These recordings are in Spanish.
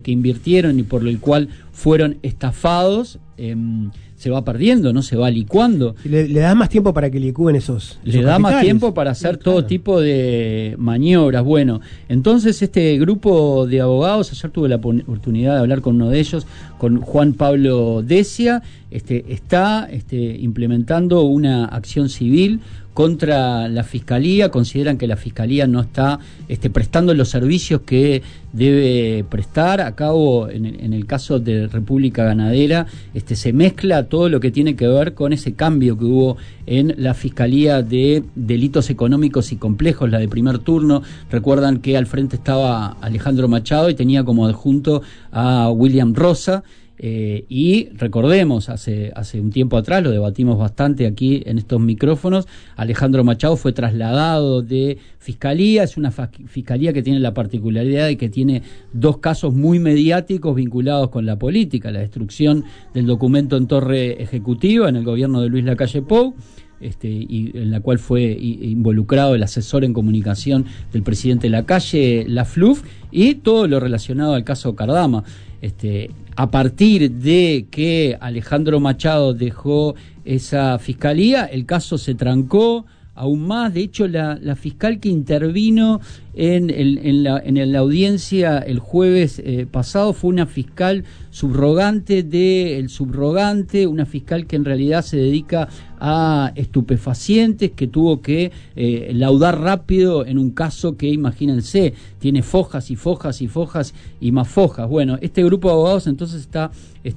que invirtieron y por el cual fueron estafados, se va perdiendo, ¿no? Se va licuando. Le da más tiempo para que licúen esos Le da más tiempo para hacer todo tipo de maniobras. Bueno, entonces este grupo de abogados, ayer tuve la oportunidad de hablar con uno de ellos, con Juan Pablo Decia, está implementando una acción civil contra la Fiscalía. Consideran que la Fiscalía no está prestando los servicios que debe prestar. Acabo, en el caso de República Ganadera, se mezcla todo lo que tiene que ver con ese cambio que hubo en la Fiscalía de Delitos Económicos y Complejos, la de primer turno. Recuerdan que al frente estaba Alejandro Machado y tenía como adjunto a William Rosa. Y recordemos, hace un tiempo atrás, lo debatimos bastante aquí en estos micrófonos, Alejandro Machado fue trasladado de Fiscalía. Es una Fiscalía que tiene la particularidad de que tiene dos casos muy mediáticos vinculados con la política: la destrucción del documento en Torre Ejecutiva en el gobierno de Luis Lacalle Pou, y en la cual fue involucrado el asesor en comunicación del presidente Lacalle, Lafluf, y todo lo relacionado al caso Cardama. A partir de que Alejandro Machado dejó esa fiscalía, el caso se trancó aún más. De hecho, la fiscal que intervino en la audiencia el jueves pasado fue una fiscal subrogante del subrogante, una fiscal que en realidad se dedica a estupefacientes, que tuvo que laudar rápido en un caso que, imagínense, tiene fojas y fojas y fojas y más fojas. Bueno, este grupo de abogados entonces está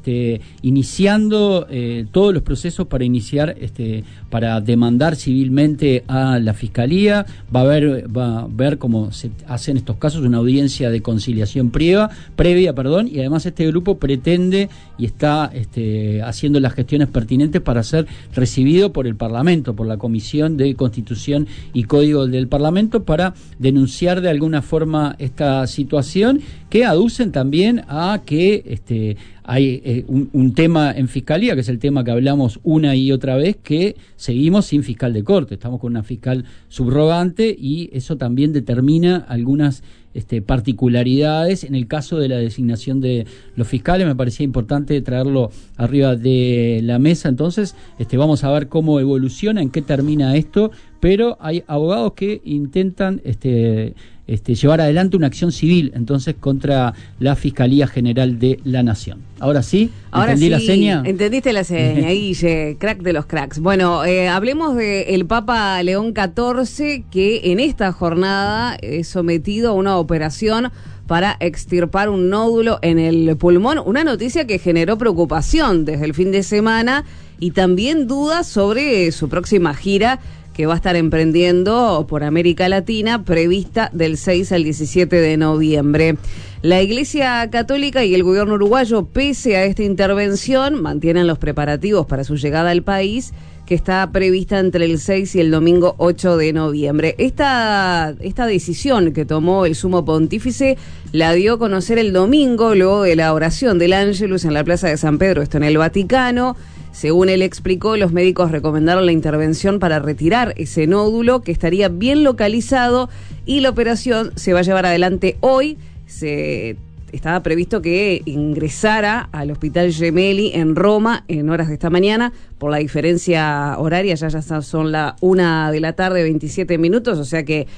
iniciando todos los procesos para para demandar civilmente a la Fiscalía. Va a ver cómo se hacen estos casos, una audiencia de conciliación previa, y además este grupo pretende y está haciendo las gestiones pertinentes para ser recibido por el Parlamento, por la Comisión de Constitución y Código del Parlamento, para denunciar de alguna forma esta situación, que aducen también a que hay un tema en Fiscalía, que es el tema que hablamos una y otra vez, que seguimos sin fiscal de corte, estamos con una fiscal subrogante, y eso también determina algunas particularidades en el caso de la designación de los fiscales. Me parecía importante traerlo arriba de la mesa. Entonces vamos a ver cómo evoluciona, en qué termina esto, pero hay abogados que intentan llevar adelante una acción civil entonces contra la Fiscalía General de la Nación. Ahora sí, ¿entendí la seña? Entendiste la seña, Guille, crack de los cracks. Bueno, hablemos del Papa León XIV, que en esta jornada es sometido a una operación para extirpar un nódulo en el pulmón, una noticia que generó preocupación desde el fin de semana y también dudas sobre su próxima gira, que va a estar emprendiendo por América Latina, prevista del 6 al 17 de noviembre. La Iglesia Católica y el gobierno uruguayo, pese a esta intervención, mantienen los preparativos para su llegada al país, que está prevista entre el 6 y el domingo 8 de noviembre. Esta decisión que tomó el sumo pontífice la dio a conocer el domingo, luego de la oración del Ángelus en la Plaza de San Pedro, esto en el Vaticano. Según él explicó, los médicos recomendaron la intervención para retirar ese nódulo, que estaría bien localizado, y la operación se va a llevar adelante hoy. Estaba previsto que ingresara al Hospital Gemelli en Roma en horas de esta mañana. Por la diferencia horaria ya son la 1 de la tarde, 27 minutos, o sea que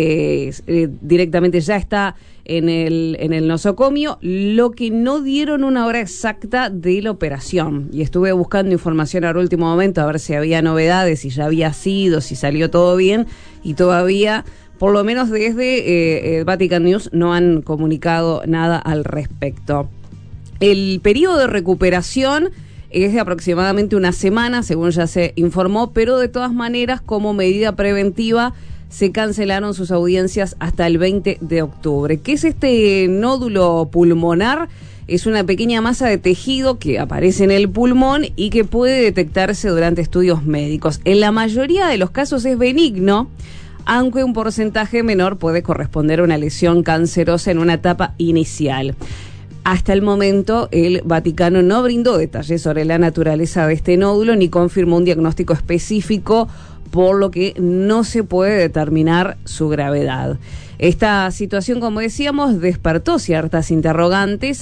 directamente ya está en el nosocomio. Lo que no dieron una hora exacta de la operación, y estuve buscando información al último momento a ver si había novedades, si ya había sido, si salió todo bien, y todavía, por lo menos desde Vatican News, no han comunicado nada al respecto. El periodo de recuperación es de aproximadamente una semana, según ya se informó, pero de todas maneras, como medida preventiva, se cancelaron sus audiencias hasta el 20 de octubre. ¿Qué es este nódulo pulmonar? Es una pequeña masa de tejido que aparece en el pulmón y que puede detectarse durante estudios médicos. En la mayoría de los casos es benigno, aunque un porcentaje menor puede corresponder a una lesión cancerosa en una etapa inicial. Hasta el momento, el Vaticano no brindó detalles sobre la naturaleza de este nódulo ni confirmó un diagnóstico específico, por lo que no se puede determinar su gravedad. Esta situación, como decíamos, despertó ciertas interrogantes